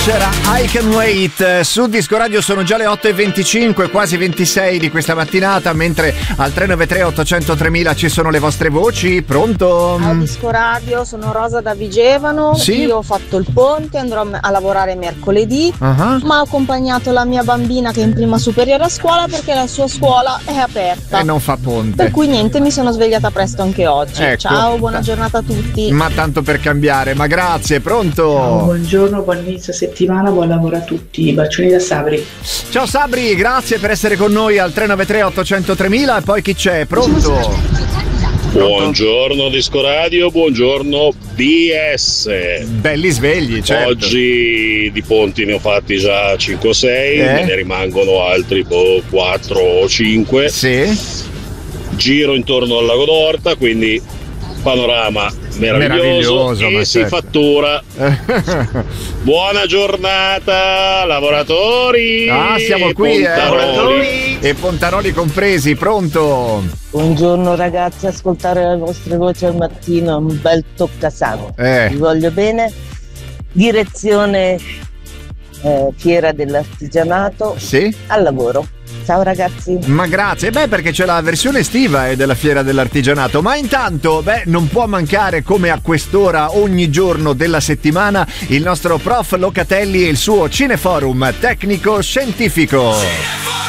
C'era I Can Wait su Disco Radio. Sono già le 8:25, quasi 26 di questa mattinata, mentre al 393 800 3000 ci sono le vostre voci. Pronto? Ciao Disco Radio, sono Rosa da Vigevano. Sì? Io ho fatto il ponte, andrò a lavorare mercoledì, ma ho accompagnato la mia bambina che è in prima superiore a scuola perché la sua scuola è aperta. E non fa ponte. Per cui niente, mi sono svegliata presto anche oggi. Ecco. Ciao, buona giornata a tutti. Ma tanto per cambiare, ma grazie. Pronto? Ciao, buongiorno, buon inizio settimana, buon lavoro a tutti. Bacioni da Sabri. Ciao Sabri, grazie per essere con noi al 393 800 3000. E poi chi c'è? Pronto? Buongiorno Disco Radio, buongiorno BS. Belli svegli, certo. Oggi di ponti ne ho fatti già 5 o 6, me ne rimangono altri 4 o 5. Sì. Giro intorno al lago d'Orta, quindi panorama meraviglioso ma e si certo. fattura. Buona giornata lavoratori. Siamo qui, Pontaroli. E Pontaroli compresi. Pronto? Buongiorno ragazzi, ascoltare le vostre voci al mattino è un bel toccasana. Vi voglio bene. Direzione Fiera dell'Artigianato. Sì. Al lavoro. Ciao ragazzi. Ma grazie, perché c'è la versione estiva della Fiera dell'Artigianato, ma intanto, non può mancare come a quest'ora ogni giorno della settimana il nostro prof Locatelli e il suo Cineforum tecnico scientifico.